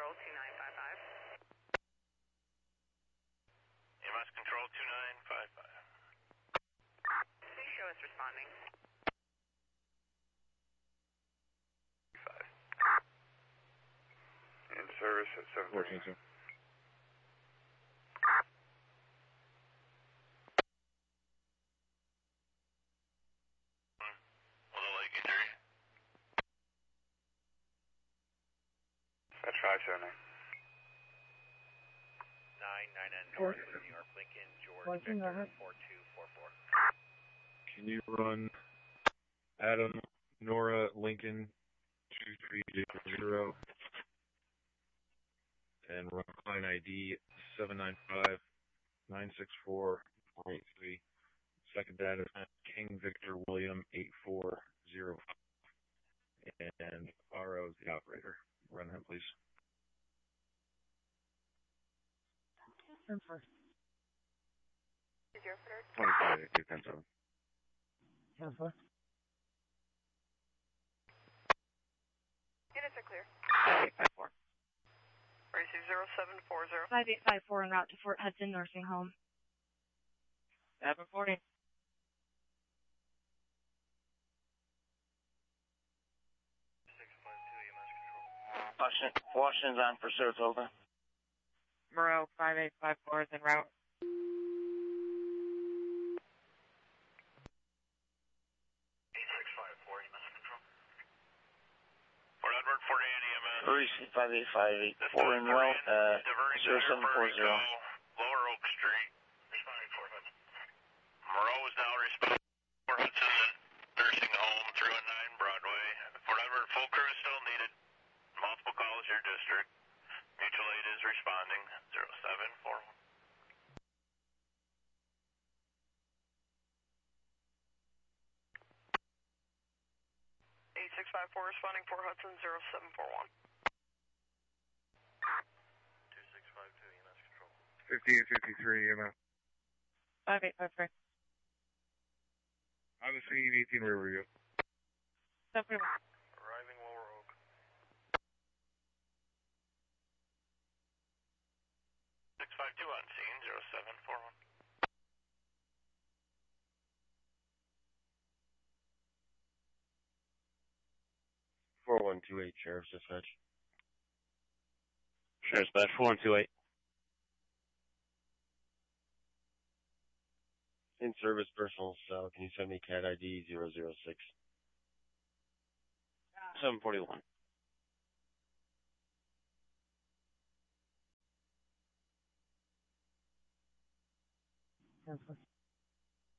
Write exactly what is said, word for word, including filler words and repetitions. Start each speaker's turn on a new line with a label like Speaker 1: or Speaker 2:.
Speaker 1: Control two nine five five.
Speaker 2: E M S Control two nine five five.
Speaker 1: Please show us responding.
Speaker 2: Five.
Speaker 3: In service at seven thirty.
Speaker 4: fourteen, sir.
Speaker 2: Little Lake injury.
Speaker 3: That's five seven nine.
Speaker 2: Nine nine N North of New York Lincoln George
Speaker 5: fourteen,
Speaker 2: Victor
Speaker 5: over.
Speaker 2: four two four four.
Speaker 4: Can you run Adam Nora Lincoln two three zero zero and run line I D seven nine five nine six four four eight three. Second data King Victor William eight four zero five. And R O is the operator. Run him, please.
Speaker 5: ten four.
Speaker 1: Is your third?
Speaker 4: twenty-five, eight ten seven.
Speaker 5: ten four.
Speaker 1: Units are clear.
Speaker 5: five eight five four.
Speaker 1: Receive zero seven four zero.
Speaker 5: five eight five four en route to Fort Hudson Nursing Home. seven forty.
Speaker 2: Six five two E M S Control.
Speaker 6: Washington, Washington's on for Saratoga.
Speaker 5: Moreau, five eight five four is en route.
Speaker 2: Eight six five four E M S Control. Fort Edward forty-eight E M S.
Speaker 6: Receive five eight five eight four en route, uh, zero seven four zero.
Speaker 2: Lower Oak Street. Responding Fort Hudson. Moreau is now responding Fort Hudson Nursing Home through and nine Broadway. Fort Edward, full crew still needed. Multiple calls your district. Mutual aid is responding. zero seven four one.
Speaker 1: Eight six five four responding Fort Hudson zero seven four one.
Speaker 2: two six five two E M S Control.
Speaker 3: fifty-eight fifty-three E M S.
Speaker 5: five eight five three.
Speaker 3: On the scene, eighteen River View.
Speaker 5: seven forty one.
Speaker 2: Arriving Lower Oak. six five two on scene, zero seven four one.
Speaker 4: four one two eight, Sheriff's Dispatch.
Speaker 6: Sheriff's Dispatch, four one two eight.
Speaker 4: In service personal cell, can you send me C A D I D zero zero six?
Speaker 6: seven forty-one.
Speaker 5: ten four.